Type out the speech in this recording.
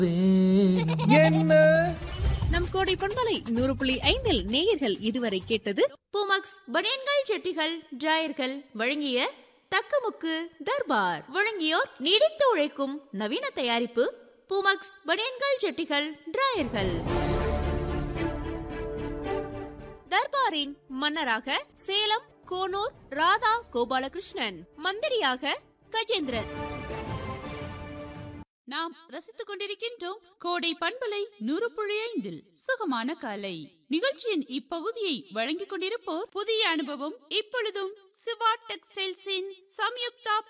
என்ன நம் கோடை பண்பலை 100.5 நேயர்கள் இதுவரை கேட்டது பூமக்ஸ் பனியன்கள் ஜெட்டிகள் டிராயர்கள் வழங்கிய தக்கமுக்கு தர்பார். வழங்கியோர் நீடித்து உழைக்கும் நவீன தயாரிப்பு பூமக்ஸ் பனியன்கள் ஜெட்டிகள் டிராயர்கள். தர்பாரின் மன்னராக சேலம் கோனூர் ராதா கோபாலகிருஷ்ணன், மந்திரியாக கஜேந்திரன். நாம் ரசித்துக் கொண்டிருக்கின்றோம் கோடை பண்பலை 100.5 சுகமான காலை நிகழ்ச்சியின் இப்பகுதியை வழங்கிக் கொண்டிருப்போர் புதிய அனுபவம் இப்பொழுதும் சிவா டெக்ஸ்டைல்ஸின் சம்யுக்தா